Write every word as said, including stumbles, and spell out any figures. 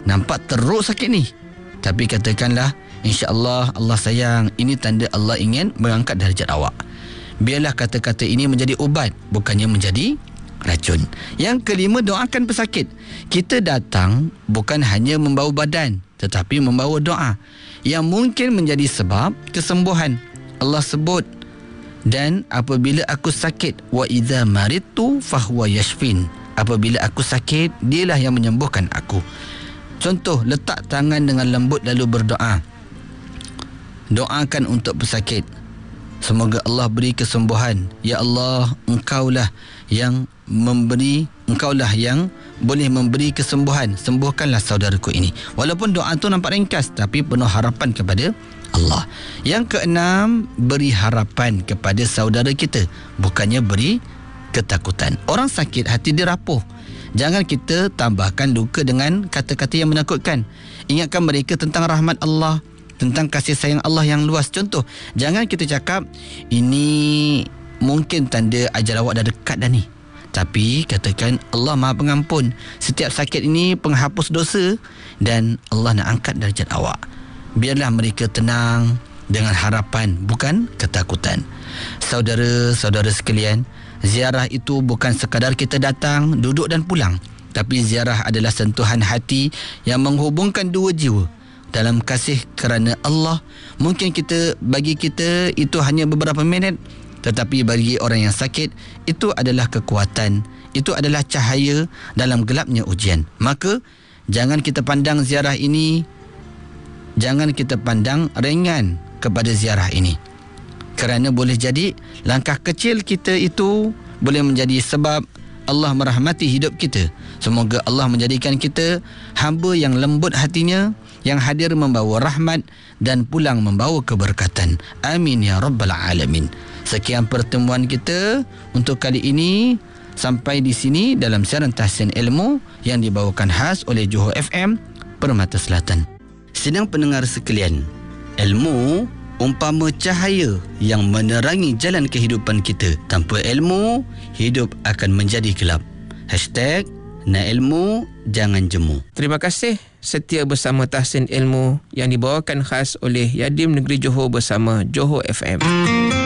nampak teruk sakit ni, tapi katakanlah, insya-Allah Allah sayang, ini tanda Allah ingin mengangkat darjat awak. Biarlah kata-kata ini menjadi ubat, bukannya menjadi racun. Yang kelima, doakan pesakit. Kita datang bukan hanya membawa badan, tetapi membawa doa yang mungkin menjadi sebab kesembuhan. Allah sebut, dan apabila aku sakit, wa idza maridtu fahuwa yashfin. Apabila aku sakit, dialah yang menyembuhkan aku. Contoh, letak tangan dengan lembut lalu berdoa. Doakan untuk pesakit, semoga Allah beri kesembuhan. Ya Allah, Engkaulah yang memberi, Engkaulah yang boleh memberi kesembuhan. Sembuhkanlah saudaraku ini. Walaupun doa tu nampak ringkas, tapi penuh harapan kepada Allah. Yang keenam, beri harapan kepada saudara kita, bukannya beri ketakutan. Orang sakit, hati dia rapuh. Jangan kita tambahkan duka dengan kata-kata yang menakutkan. Ingatkan mereka tentang rahmat Allah, tentang kasih sayang Allah yang luas. Contoh, jangan kita cakap, ini mungkin tanda ajal awak dah dekat dah ni. Tapi katakan, Allah Maha Pengampun, setiap sakit ini penghapus dosa, dan Allah nak angkat darjat awak. Biarlah mereka tenang dengan harapan, bukan ketakutan. Saudara-saudara sekalian, ziarah itu bukan sekadar kita datang, duduk dan pulang, tapi ziarah adalah sentuhan hati yang menghubungkan dua jiwa dalam kasih kerana Allah. Mungkin kita, bagi kita itu hanya beberapa minit, tetapi bagi orang yang sakit itu adalah kekuatan, itu adalah cahaya dalam gelapnya ujian. Maka jangan kita pandang ziarah ini, jangan kita pandang ringan kepada ziarah ini, kerana boleh jadi langkah kecil kita itu boleh menjadi sebab Allah merahmati hidup kita. Semoga Allah menjadikan kita hamba yang lembut hatinya, yang hadir membawa rahmat dan pulang membawa keberkatan. Amin ya rabbal alamin. Sekian pertemuan kita untuk kali ini. Sampai di sini dalam siaran Tahsin Ilmu yang dibawakan khas oleh Johor F M Permata Selatan. Sidang pendengar sekalian, ilmu umpama cahaya yang menerangi jalan kehidupan kita. Tanpa ilmu, hidup akan menjadi gelap. Hashtag nak ilmu, jangan jemu. Terima kasih setia bersama Tahsin Ilmu yang dibawakan khas oleh Yadim Negeri Johor bersama Johor F M.